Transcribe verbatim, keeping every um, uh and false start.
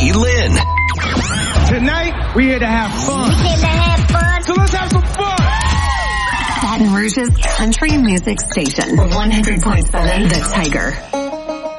Becky Lynn. Tonight, we're here to have fun. We're here to have fun. So let's have some fun. Baton Rouge's country music station. one hundred point seven The Tiger.